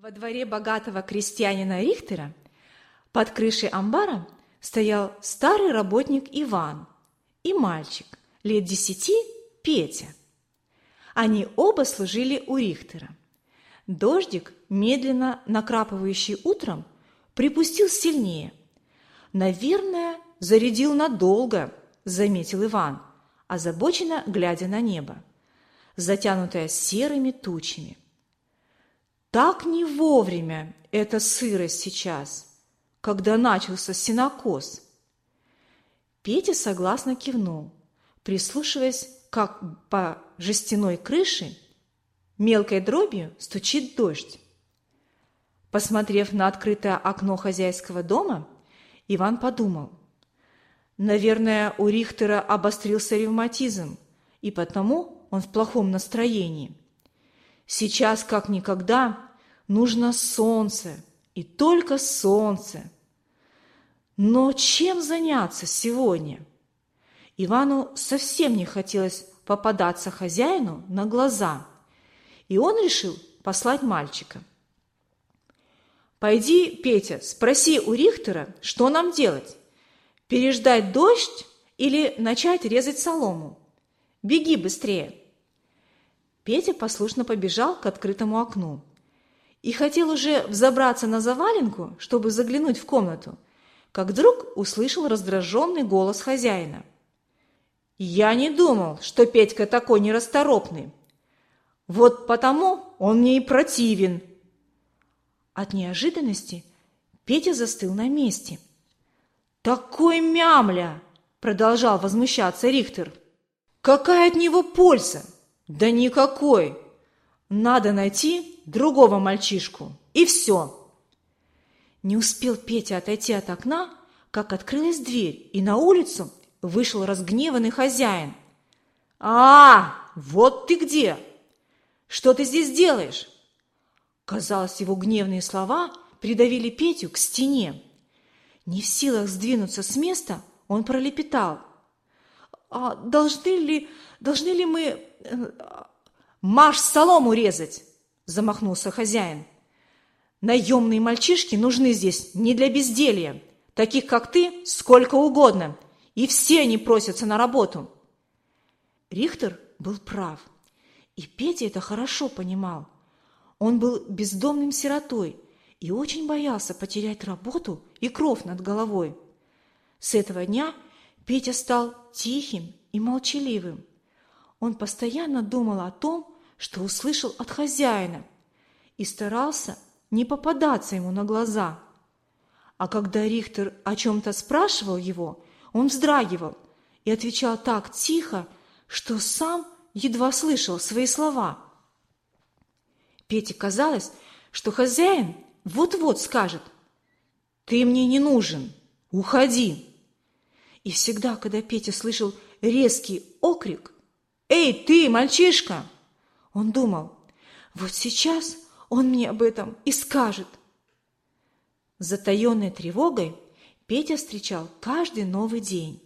Во дворе богатого крестьянина Рихтера под крышей амбара стоял старый работник Иван и мальчик лет 10 Петя. Они оба служили у Рихтера. Дождик, медленно накрапывающий утром, припустил сильнее. «Наверное, зарядил надолго», – заметил Иван, озабоченно глядя на небо, затянутое серыми тучами. «Так не вовремя эта сырость сейчас, когда начался сенокос». Петя согласно кивнул, прислушиваясь, как по жестяной крыше мелкой дробью стучит дождь. Посмотрев на открытое окно хозяйского дома, Иван подумал: наверное, у Рихтера обострился ревматизм, и потому он в плохом настроении. Сейчас, как никогда, нужно солнце, и только солнце. Но чем заняться сегодня? Ивану совсем не хотелось попадаться хозяину на глаза, и он решил послать мальчика. «Пойди, Петя, спроси у Рихтера, что нам делать? Переждать дождь или начать резать солому? Беги быстрее!» Петя послушно побежал к открытому окну и хотел уже взобраться на заваленку, чтобы заглянуть в комнату, как вдруг услышал раздраженный голос хозяина. «Я не думал, что Петька такой нерасторопный. Вот потому он мне и противен». От неожиданности Петя застыл на месте. «Такой мямля!» – продолжал возмущаться Рихтер. «Какая от него польза? Да никакой! Надо найти другого мальчишку, и все!» Не успел Петя отойти от окна, как открылась дверь, и на улицу вышел разгневанный хозяин. Вот ты где! Что ты здесь делаешь?» Казалось, его гневные слова придавили Петю к стене. Не в силах сдвинуться с места, он пролепетал: Должны ли мы марш солому резать?» – замахнулся хозяин. «Наемные мальчишки нужны здесь не для безделья. Таких, как ты, сколько угодно, и все они просятся на работу». Рихтер был прав, и Петя это хорошо понимал. Он был бездомным сиротой и очень боялся потерять работу и кров над головой. С этого дня Петя стал тихим и молчаливым. Он постоянно думал о том, что услышал от хозяина, и старался не попадаться ему на глаза. А когда Рихтер о чем-то спрашивал его, он вздрагивал и отвечал так тихо, что сам едва слышал свои слова. Пете казалось, что хозяин вот-вот скажет: «Ты мне не нужен, уходи». И всегда, когда Петя слышал резкий окрик: «Эй, ты, мальчишка!», он думал: вот сейчас он мне об этом и скажет. С затаенной тревогой Петя встречал каждый новый день.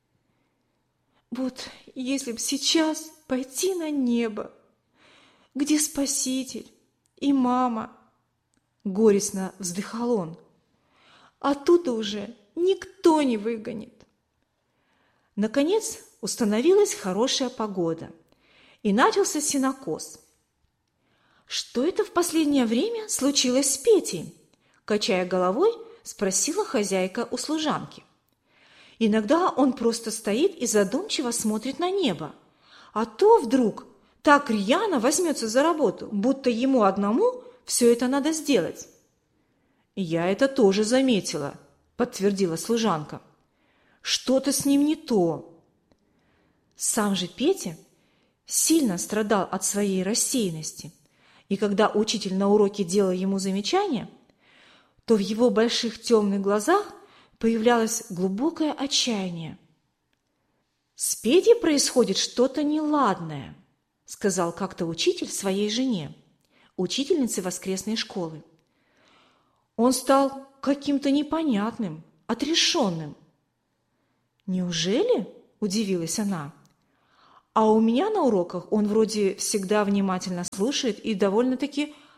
«Вот если б сейчас пойти на небо, где Спаситель и мама!» – горестно вздыхал он. «Оттуда уже никто не выгонит». Наконец установилась хорошая погода, и начался сенокос. «Что это в последнее время случилось с Петей?» – качая головой, спросила хозяйка у служанки. «Иногда он просто стоит и задумчиво смотрит на небо, а то вдруг так рьяно возьмется за работу, будто ему одному все это надо сделать». «Я это тоже заметила», – подтвердила служанка. «Что-то с ним не то». Сам же Петя сильно страдал от своей рассеянности, и когда учитель на уроке делал ему замечания, то в его больших темных глазах появлялось глубокое отчаяние. «С Петей происходит что-то неладное», – сказал как-то учитель своей жене, учительнице воскресной школы. «Он стал каким-то непонятным, отрешенным». «Неужели?» – удивилась она. «А у меня на уроках он вроде всегда внимательно слушает и довольно-таки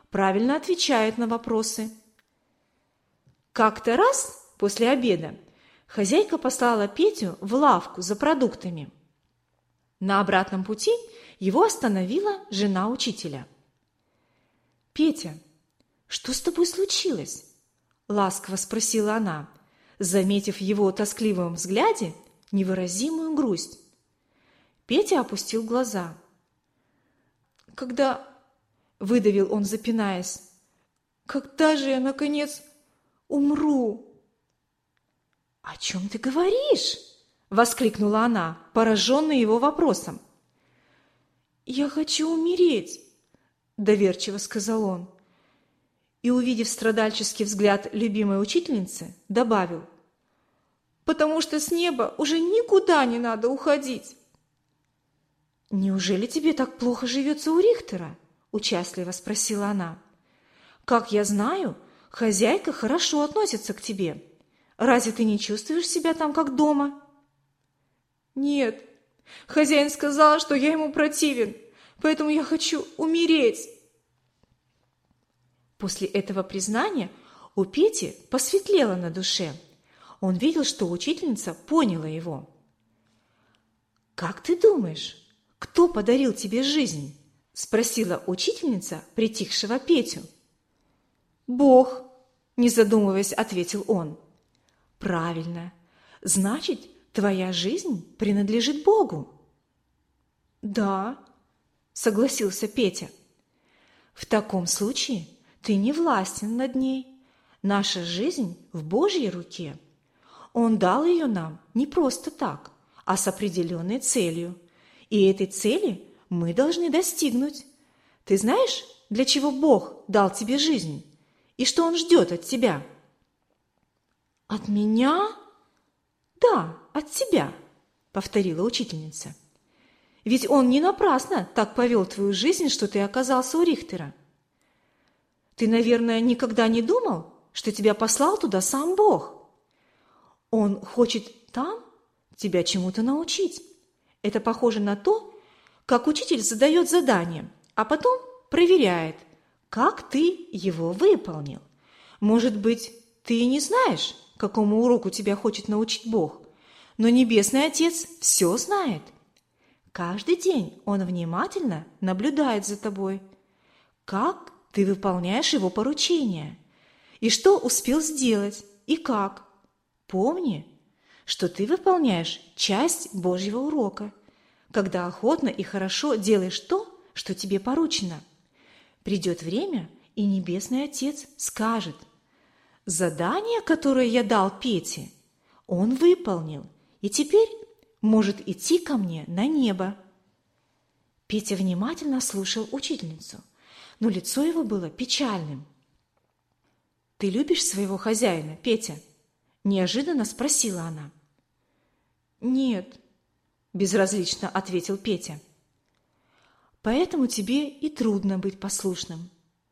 правильно отвечает на вопросы. Как-то раз после обеда хозяйка послала Петю в лавку за продуктами. На обратном пути его остановила жена учителя. «Петя, что с тобой случилось?» – ласково спросила она, заметив в его тоскливом взгляде невыразимую грусть. Петя опустил глаза. «Когда...» – выдавил он, запинаясь. «Когда же я, наконец, умру?» «О чем ты говоришь?» – воскликнула она, пораженная его вопросом. «Я хочу умереть», – доверчиво сказал он. И, увидев страдальческий взгляд любимой учительницы, добавил: «Потому что с неба уже никуда не надо уходить». «Неужели тебе так плохо живется у Рихтера?» – участливо спросила она. «Как я знаю, хозяйка хорошо относится к тебе. Разве ты не чувствуешь себя там как дома?» «Нет, хозяин сказал, что я ему противен, поэтому я хочу умереть». После этого признания у Пети посветлело на душе. Он видел, что учительница поняла его. «Как ты думаешь, кто подарил тебе жизнь?» – спросила учительница притихшего Петю. «Бог», – не задумываясь, ответил он. «Правильно. Значит, твоя жизнь принадлежит Богу». «Да», – согласился Петя. «В таком случае ты не властен над ней. Наша жизнь в Божьей руке. Он дал ее нам не просто так, а с определенной целью. И этой цели мы должны достигнуть. Ты знаешь, для чего Бог дал тебе жизнь? И что Он ждет от тебя?» «От меня?» «Да, от тебя», — повторила учительница. «Ведь Он не напрасно так повел твою жизнь, что ты оказался у Рихтера. Ты, наверное, никогда не думал, что тебя послал туда сам Бог. Он хочет там тебя чему-то научить. Это похоже на то, как учитель задает задание, а потом проверяет, как ты его выполнил. Может быть, ты и не знаешь, какому уроку тебя хочет научить Бог, но Небесный Отец все знает. Каждый день Он внимательно наблюдает за тобой, как ты выполняешь Его поручения, и что успел сделать, и как. Помни, что ты выполняешь часть Божьего урока, когда охотно и хорошо делаешь то, что тебе поручено. Придет время, и Небесный Отец скажет: «Задание, которое я дал Пете, он выполнил, и теперь может идти ко мне на небо». Петя внимательно слушал учительницу, но лицо его было печальным. «Ты любишь своего хозяина, Петя?» – неожиданно спросила она. «Нет», – безразлично ответил Петя. «Поэтому тебе и трудно быть послушным».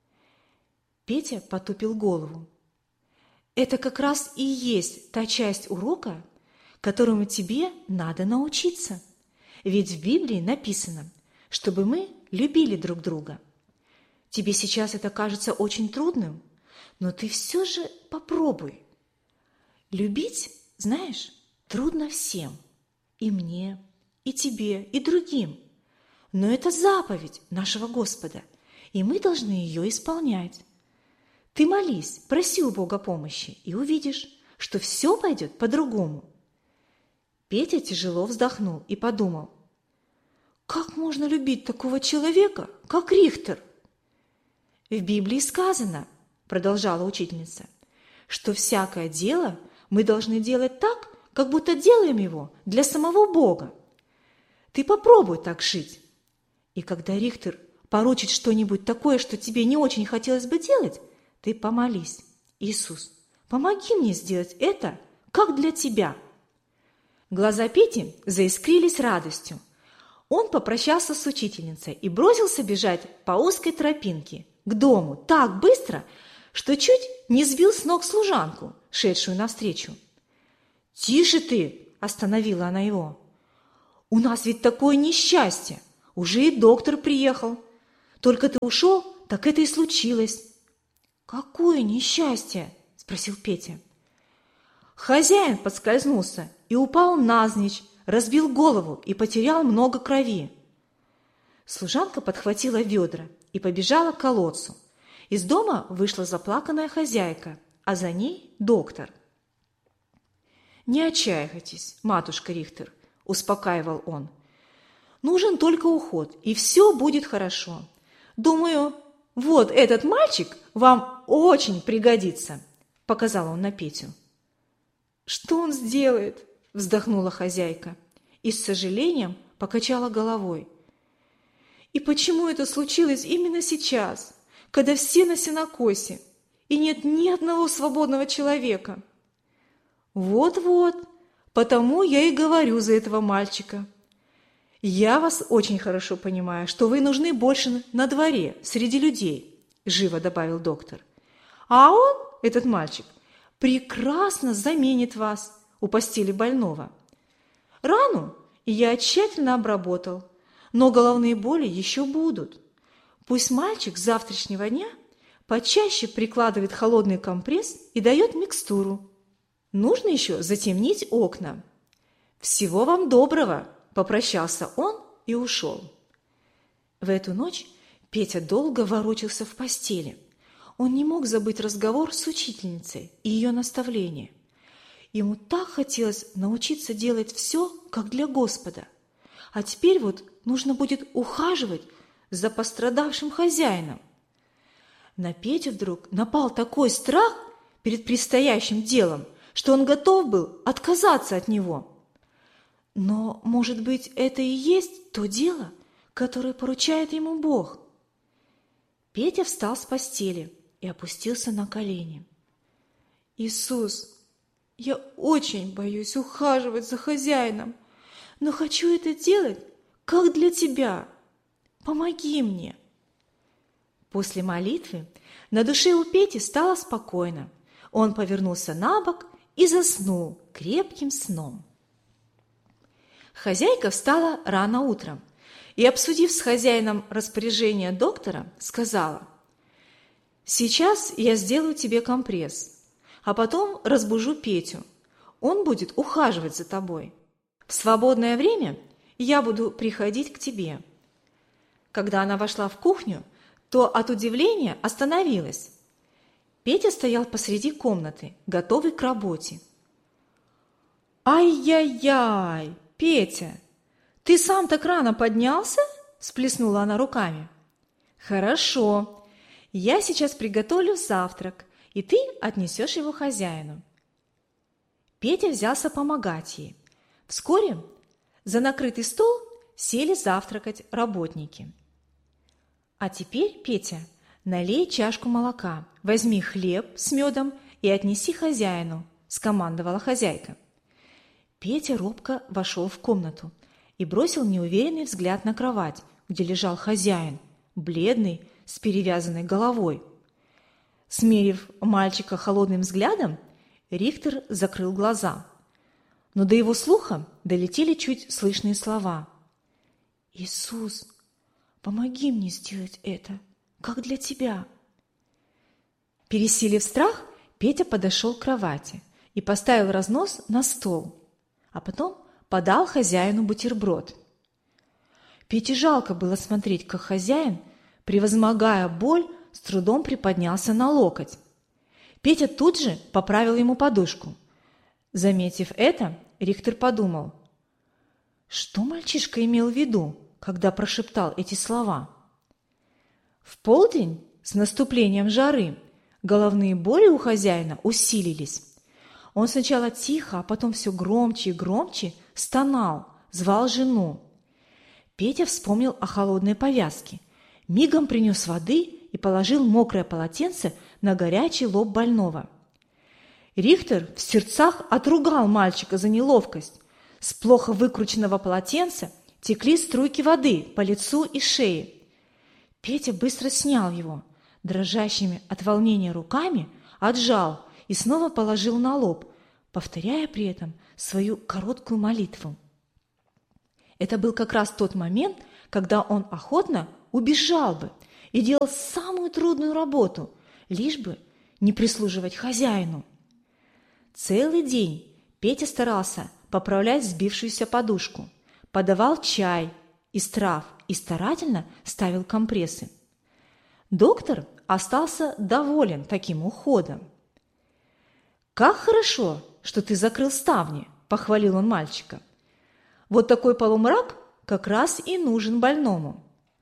Петя потупил голову. «Это как раз и есть та часть урока, которому тебе надо научиться. Ведь в Библии написано, чтобы мы любили друг друга. Тебе сейчас это кажется очень трудным, но ты все же попробуй. Любить, знаешь, трудно всем. И мне, и тебе, и другим. Но это заповедь нашего Господа, и мы должны ее исполнять. Ты молись, проси у Бога помощи, и увидишь, что все пойдет по-другому». Петя тяжело вздохнул и подумал: «Как можно любить такого человека, как Рихтер?» «В Библии сказано, – продолжала учительница, – что всякое дело мы должны делать так, как будто делаем его для самого Бога. Ты попробуй так жить. И когда Рихтер поручит что-нибудь такое, что тебе не очень хотелось бы делать, ты помолись: Иисус, помоги мне сделать это, как для Тебя». Глаза Пети заискрились радостью. Он попрощался с учительницей и бросился бежать по узкой тропинке к дому так быстро, что чуть не сбил с ног служанку, шедшую навстречу. «Тише ты!» – остановила она его. «У нас ведь такое несчастье! Уже и доктор приехал. Только ты ушел, так это и случилось». «Какое несчастье?» – спросил Петя. Хозяин подскользнулся и упал навзничь, разбил голову и потерял много крови. Служанка подхватила ведра и побежала к колодцу. Из дома вышла заплаканная хозяйка, а за ней доктор. «Не отчаивайтесь, матушка Рихтер», – успокаивал он. «Нужен только уход, и все будет хорошо. Думаю, вот этот мальчик вам очень пригодится», – показал он на Петю. «Что он сделает?» – вздохнула хозяйка и с сожалением покачала головой. «И почему это случилось именно сейчас, когда все на сенокосе, и нет ни одного свободного человека?» «Вот-вот, потому я и говорю за этого мальчика. Я вас очень хорошо понимаю, что вы нужны больше на дворе, среди людей», – живо добавил доктор. «А он, этот мальчик, прекрасно заменит вас у постели больного. Рану я тщательно обработал, но головные боли еще будут. Пусть мальчик с завтрашнего дня почаще прикладывает холодный компресс и дает микстуру. Нужно еще затемнить окна. Всего вам доброго», – попрощался он и ушел. В эту ночь Петя долго ворочался в постели. Он не мог забыть разговор с учительницей и ее наставления. Ему так хотелось научиться делать все, как для Господа. А теперь вот нужно будет ухаживать за пострадавшим хозяином. На Петю вдруг напал такой страх перед предстоящим делом, что он готов был отказаться от него. Но, может быть, это и есть то дело, которое поручает ему Бог? Петя встал с постели и опустился на колени. «Иисус, я очень боюсь ухаживать за хозяином, но хочу это делать, как для Тебя. Помоги мне». После молитвы на душе у Пети стало спокойно. Он повернулся на бок и заснул крепким сном. Хозяйка встала рано утром и, обсудив с хозяином распоряжение доктора, сказала: «Сейчас я сделаю тебе компресс, а потом разбужу Петю. Он будет ухаживать за тобой. В свободное время я буду приходить к тебе». Когда она вошла в кухню, то от удивления остановилась. Петя стоял посреди комнаты, готовый к работе. «Ай-яй-яй, Петя, ты сам так рано поднялся?» – всплеснула она руками. «Хорошо, я сейчас приготовлю завтрак, и ты отнесешь его хозяину». Петя взялся помогать ей. Вскоре за накрытый стол сели завтракать работники. «А теперь, Петя, налей чашку молока, возьми хлеб с медом и отнеси хозяину», – скомандовала хозяйка. Петя робко вошел в комнату и бросил неуверенный взгляд на кровать, где лежал хозяин, бледный, с перевязанной головой. Смерив мальчика холодным взглядом, Рихтер закрыл глаза. Но до его слуха долетели чуть слышные слова. «Иисус, помоги мне сделать это, как для Тебя». Пересилив страх, Петя подошел к кровати и поставил разнос на стол, а потом подал хозяину бутерброд. Пете жалко было смотреть, как хозяин, превозмогая боль, с трудом приподнялся на локоть. Петя тут же поправил ему подушку. Заметив это, Рихтер подумал, что мальчишка имел в виду, когда прошептал эти слова. В полдень, с наступлением жары, головные боли у хозяина усилились. Он сначала тихо, а потом все громче и громче стонал, звал жену. Петя вспомнил о холодной повязке, мигом принес воды и положил мокрое полотенце на горячий лоб больного. Рихтер в сердцах отругал мальчика за неловкость. С плохо выкрученного полотенца текли струйки воды по лицу и шее. Петя быстро снял его, дрожащими от волнения руками отжал и снова положил на лоб, повторяя при этом свою короткую молитву. Это был как раз тот момент, когда он охотно убежал бы, и делал самую трудную работу, лишь бы не прислуживать хозяину. Целый день Петя старался поправлять сбившуюся подушку, подавал чай из трав и старательно ставил компрессы. Доктор остался доволен таким уходом. «Как хорошо, что ты закрыл ставни», – похвалил он мальчика. «Вот такой полумрак как раз и нужен больному».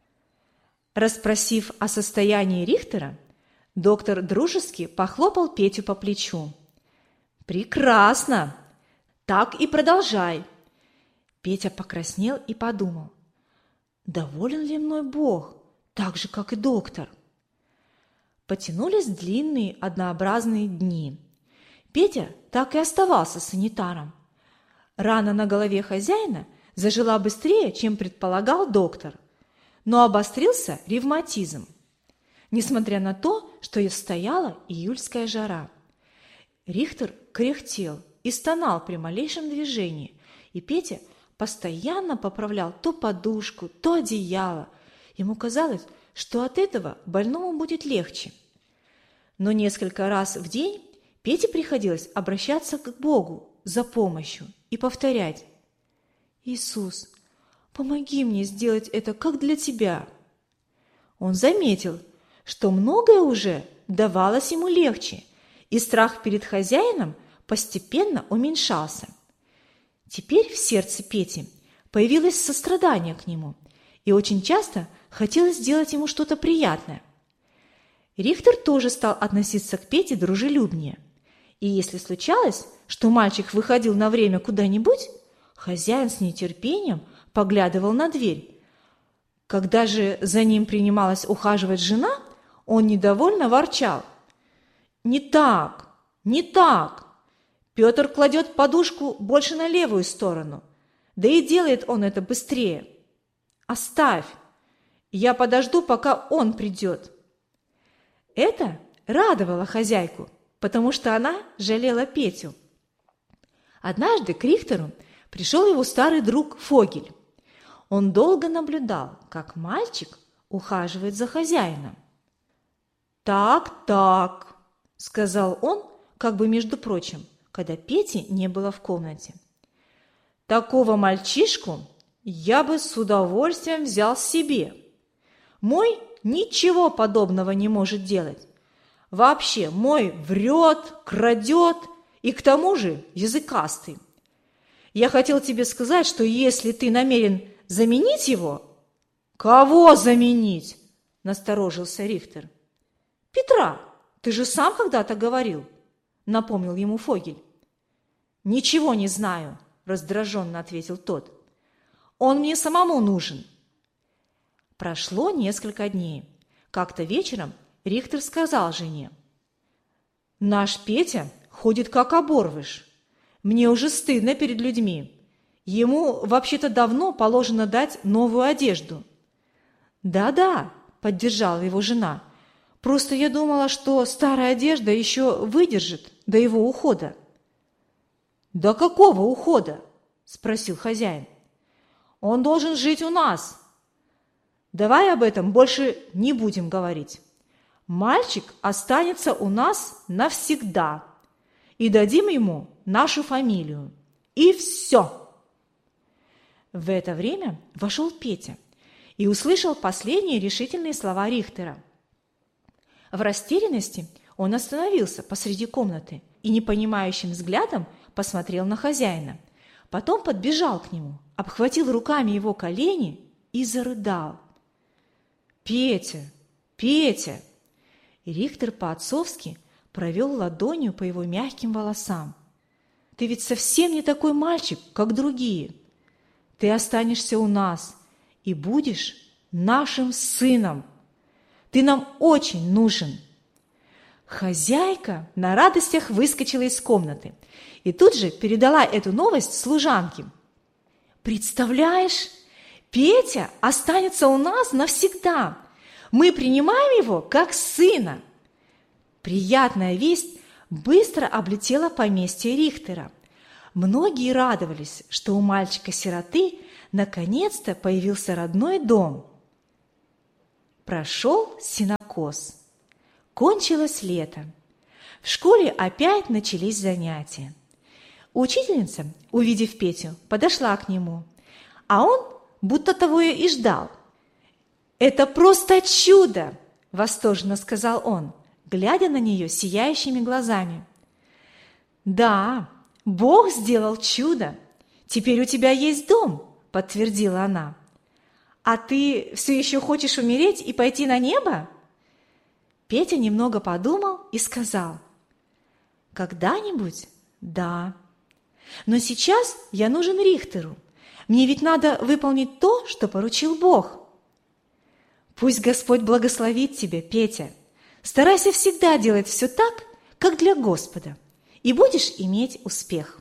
Расспросив о состоянии Рихтера, доктор дружески похлопал Петю по плечу. «Прекрасно! Так и продолжай!» Петя покраснел и подумал: доволен ли мной Бог, так же, как и доктор? Потянулись длинные однообразные дни. Петя так и оставался санитаром. Рана на голове хозяина зажила быстрее, чем предполагал доктор, но обострился ревматизм, несмотря на то, что стояла июльская жара. Рихтер кряхтел и стонал при малейшем движении, и Петя постоянно поправлял то подушку, то одеяло. Ему казалось, что от этого больному будет легче. Но несколько раз в день Пете приходилось обращаться к Богу за помощью и повторять: «Иисус, помоги мне сделать это, как для Тебя». Он заметил, что многое уже давалось ему легче, и страх перед хозяином постепенно уменьшался. Теперь в сердце Пети появилось сострадание к нему, и очень часто хотелось сделать ему что-то приятное. Рихтер тоже стал относиться к Пете дружелюбнее, и если случалось, что мальчик выходил на время куда-нибудь, хозяин с нетерпением поглядывал на дверь. Когда же за ним принималась ухаживать жена, он недовольно ворчал: «Не так, не так! Петр кладет подушку больше на левую сторону, да и делает он это быстрее. Оставь, я подожду, пока он придет». Это радовало хозяйку, потому что она жалела Петю. Однажды к Рихтеру пришел его старый друг Фогель. Он долго наблюдал, как мальчик ухаживает за хозяином. «Так», – сказал он, как бы между прочим, когда Пети не было в комнате. «Такого мальчишку я бы с удовольствием взял себе. Мой ничего подобного не может делать. Вообще, мой врет, крадет и к тому же языкастый. Я хотел тебе сказать, что если ты намерен заменить его...» «Кого заменить?» – насторожился Рихтер. «Петра, ты же сам когда-то говорил», – напомнил ему Фогель. «Ничего не знаю», – раздраженно ответил тот. «Он мне самому нужен». Прошло несколько дней. Как-то вечером Рихтер сказал жене: «Наш Петя ходит как оборвыш. Мне уже стыдно перед людьми. Ему вообще-то давно положено дать новую одежду». «Да-да», – поддержала его жена, – «просто я думала, что старая одежда еще выдержит до его ухода». «До какого ухода?» – спросил хозяин. «Он должен жить у нас. Давай об этом больше не будем говорить. Мальчик останется у нас навсегда, и дадим ему нашу фамилию. И все». В это время вошел Петя и услышал последние решительные слова Рихтера. В растерянности он остановился посреди комнаты и непонимающим взглядом посмотрел на хозяина. Потом подбежал к нему, обхватил руками его колени и зарыдал. «Петя, Петя!» И Рихтер по-отцовски провел ладонью по его мягким волосам. «Ты ведь совсем не такой мальчик, как другие. Ты останешься у нас и будешь нашим сыном. Ты нам очень нужен». Хозяйка на радостях выскочила из комнаты и тут же передала эту новость служанке. «Представляешь, Петя останется у нас навсегда. Мы принимаем его как сына». Приятная весть быстро облетела поместье Рихтера. Многие радовались, что у мальчика-сироты наконец-то появился родной дом. Прошел сенокос. Кончилось лето. В школе опять начались занятия. Учительница, увидев Петю, подошла к нему, а он будто того и ждал. «Это просто чудо!» – восторженно сказал он, глядя на нее сияющими глазами. «Да, Бог сделал чудо. Теперь у тебя есть дом», – подтвердила она. «А ты все еще хочешь умереть и пойти на небо?» Петя немного подумал и сказал: «Когда-нибудь, да. Но сейчас я нужен Рихтеру. Мне ведь надо выполнить то, что поручил Бог». «Пусть Господь благословит тебя, Петя. Старайся всегда делать все так, как для Господа, и будешь иметь успех».